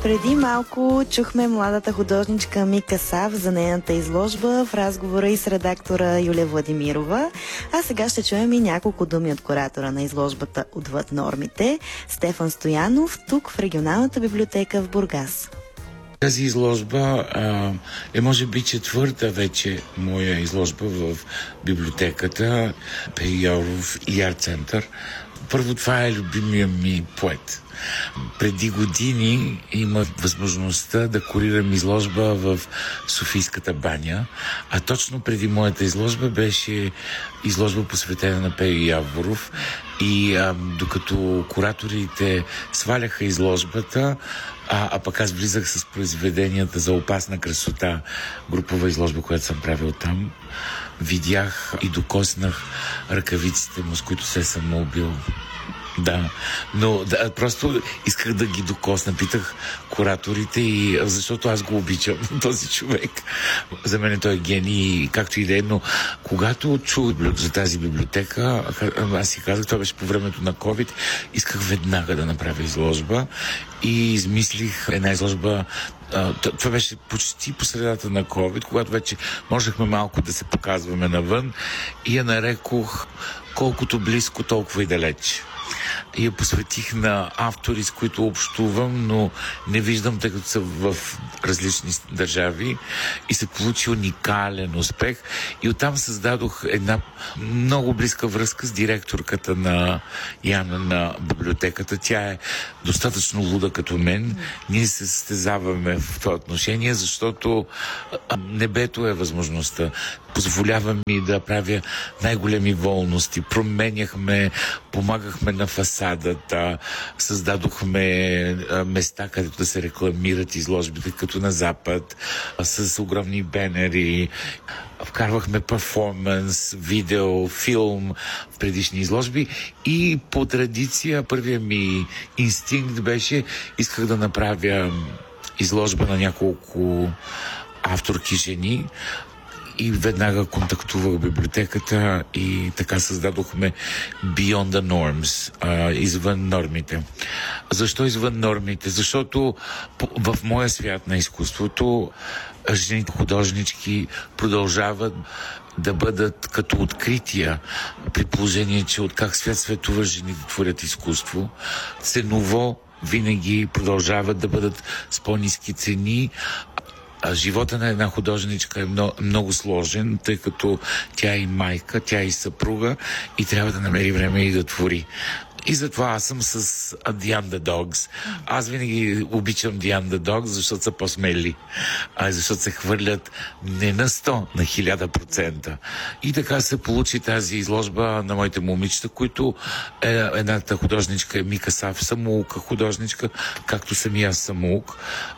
Преди малко чухме младата художничка Мика Сав за нейната изложба в разговора и с редактора Юлия Владимирова. А сега ще чуем и няколко думи от куратора на изложбата "Отвъд нормите" Стефан Стоянов, тук в регионалната библиотека в Бургас. Тази изложба е може би четвърта вече моя изложба в библиотеката Пейо Йоров и арт-център. Първо, това е любимия ми поет. Преди години имах възможността да курирам изложба в Софийската баня, а точно преди моята изложба беше изложба посветена на Пейо Яворов и докато кураторите сваляха изложбата, а пък аз влизах с произведенията за опасна красота, групова изложба, която съм правил там, видях и докоснах ръкавиците му, с които се съм убил. Да, но просто исках да ги докосна. Питах кураторите и защото аз го обичам, този човек. За мен той е гений, както и да е, но когато чух за тази библиотека, аз си казах, това беше по времето на COVID, исках веднага да направя изложба и измислих една изложба. Това беше почти по средата на COVID, когато вече можехме малко да се показваме навън и я нарекох "Колкото близко, толкова и далеч". И я посветих на автори, с които общувам, но не виждам, тъй като са в различни държави, и се получи уникален успех. И оттам създадох една много близка връзка с директорката на Яна на библиотеката. Тя е достатъчно луда като мен. Ние се състезаваме в това отношение, защото небето е възможността. Позволява ми да правя най-големи волности. Променяхме, помагахме на фасадата, създадохме места, където да се рекламират изложбите, като на Запад, с огромни бенери. Вкарвахме перформанс, видео, филм в предишни изложби и по традиция първият ми инстинкт беше, исках да направя изложба на няколко авторки жени, и веднага контактувах библиотеката и така създадохме Beyond the Norms, извън нормите. Защо извън нормите? Защото в моя свят на изкуството жените художнички продължават да бъдат като открития, при положение, че от как свят светува жените творят изкуство. Ценово винаги продължават да бъдат с по-ниски цени. Живота на една художничка е много сложен, тъй като тя е и майка, тя е и съпруга и трябва да намери време и да твори. И затова аз съм с The Underdogs. Аз винаги обичам The Underdogs, защото са по-смели. Защото се хвърлят не на 100, на 1000%. И така се получи тази изложба на моите момичета, които едната художничка е Мика Сав, самоука художничка, както съм и аз самоук.